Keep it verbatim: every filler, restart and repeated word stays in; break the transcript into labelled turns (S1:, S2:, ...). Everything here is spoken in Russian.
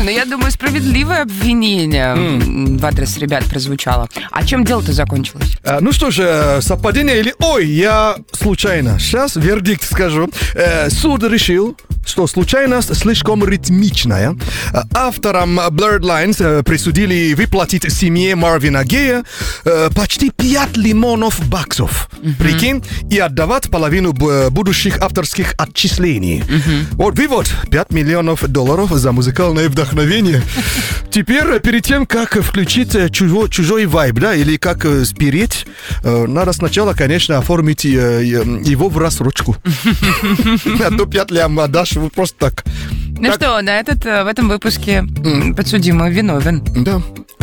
S1: ну я думаю, справедливое обвинение mm. в адрес ребят прозвучало. А чем дело-то закончилось?
S2: А, ну что же, совпадение или... Ой, я случайно. Сейчас вердикт скажу. Э, суд решил, что случайность слишком ритмичная. Авторам Blurred Lines присудили выплатить семье Марвина Гея э, почти пять лимонов баксов. Mm-hmm. Прикинь? И отдавать половину будущих авторских отчислений. Mm-hmm. Вот вывод. пять миллионов долларов за музыкальное вдохновение. Теперь, перед тем, как включить чужой, чужой вайб, да, или как э, спереть, э, надо сначала, конечно, оформить э, его в рассрочку. А то пять лям отдашь просто так.
S1: Ну что, на этот, в этом выпуске подсудимый виновен.
S2: Да.